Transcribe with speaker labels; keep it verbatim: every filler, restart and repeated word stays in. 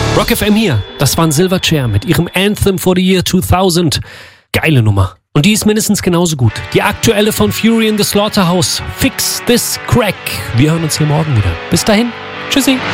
Speaker 1: Rock F M hier, das waren Silverchair mit ihrem Anthem for the Year zweitausend. Geile Nummer. Und die ist mindestens genauso gut. Die aktuelle von Fury in the Slaughterhouse. Fix this crack. Wir hören uns hier morgen wieder. Bis dahin. Tschüssi.